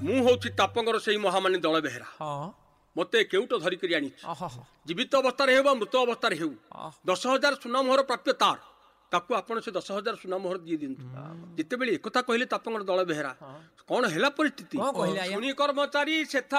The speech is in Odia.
ମୁଁ ହଉଛି ତାପଙ୍କର ସେଇ ମହାମାନି ଦଳ ବେହେରା। ହଁ ମତେ କେଉଟ ଧରିକରି ଆଣିଛି। ଓହୋ ଜୀବିତ ଅବସ୍ଥାରେ ହେଉ ବା ମୃତ ଅବସ୍ଥାରେ ହେଉ 10,000 ସୁନାମୋହର ପ୍ରାପ୍ୟ ତାର। ତାକୁ ଆପଣ ସେ 10,000 ସୁନାମୋହର দিয়ে ଦିଅନ୍ତୁ। ଯେତେବେଳେ ଏକଥା କହିଲେ ତାପଙ୍କର ଦଳ ବେହେରା, କଣ ହେଲା ପରିସ୍ଥିତି କଣ କହିଲେ ଆଜ୍ଞା? ଶୁଣି କର୍ମଚାରୀ ସେଥା